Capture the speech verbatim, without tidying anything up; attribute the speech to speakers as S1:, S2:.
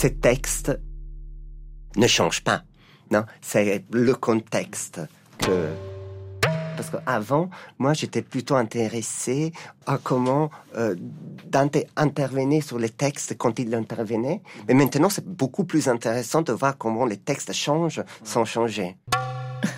S1: ces textes ne changent pas. Non, c'est le contexte que... Parce qu'avant, moi, j'étais plutôt intéressée à comment euh, Dante intervenait sur les textes quand il intervenait. Mais maintenant, c'est beaucoup plus intéressant de voir comment les textes changent sans changer.